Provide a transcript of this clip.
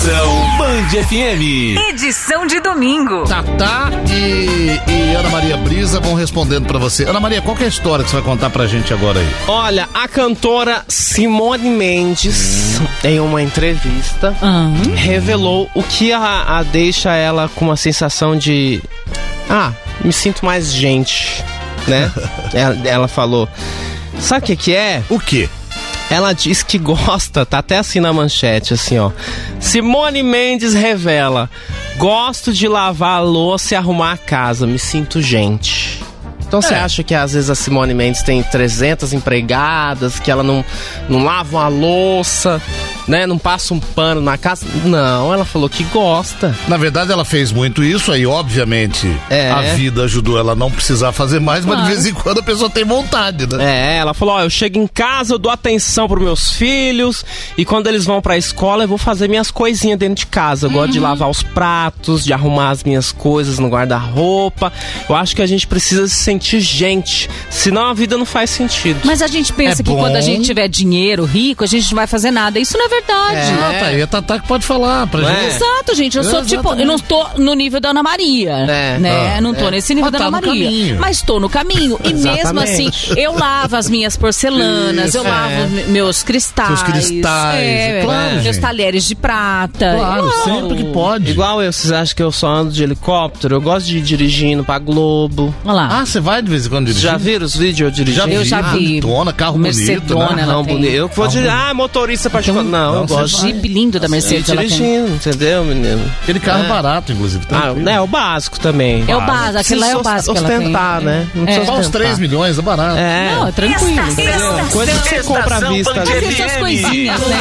Estação Band FM. Edição de domingo. Tatá e Ana Maria Brisa vão respondendo pra você. Ana Maria, qual que é a história que você vai contar pra gente agora aí? Olha, a cantora Simone Mendes, em uma entrevista, revelou o que a deixa ela com uma sensação de... me sinto mais gente, né? ela falou... Sabe o que é? O quê? Ela diz que gosta, tá até assim na manchete, assim, ó. Simone Mendes revela: gosto de lavar a louça e arrumar a casa, me sinto gente. Então você acha que às vezes a Simone Mendes tem 300 empregadas, que ela não lava uma louça, né? Não passa um pano na casa? Não, ela falou que gosta. Na verdade ela fez muito isso, aí obviamente a vida ajudou ela a não precisar fazer mais, mas de vez em quando a pessoa tem vontade, né? Ela falou, eu chego em casa, eu dou atenção pros meus filhos, e quando eles vão pra escola eu vou fazer minhas coisinhas dentro de casa. Eu gosto de lavar os pratos, de arrumar as minhas coisas no guarda-roupa. Eu acho que a gente precisa se sentir gente, senão a vida não faz sentido. Mas a gente pensa que quando a gente tiver dinheiro, rico, a gente não vai fazer nada. Isso não é verdade. Tá aí a Tatá que pode falar pra gente. Exato, gente. Eu sou eu não tô no nível da Ana Maria, né? Não tô nesse nível da Ana Maria. Caminho. Mas tô no caminho. E mesmo assim, eu lavo as minhas porcelanas, eu lavo meus cristais. Seus cristais, claro, meus talheres de prata. Claro, sempre que pode. Igual vocês acham que eu só ando de helicóptero? Eu gosto de ir dirigindo pra Globo. Olha lá. Você vai de vez em quando dirigir? Já viram os vídeos eu dirigindo? Eu já vi. Carro bonito, né? Não, bonito. Eu vou dirigir. Motorista particular. Não, eu gosto. Jeep lindo da Mercedes. Dirigindo, entendeu, menino? Aquele carro barato, inclusive. É o básico também. É o básico, aquele lá é o básico. Ostentar, né? Não precisa só os 3 milhões, é barato. Não, é tranquilo. Coisa que você compra à vista. Fazer suas coisinhas, né?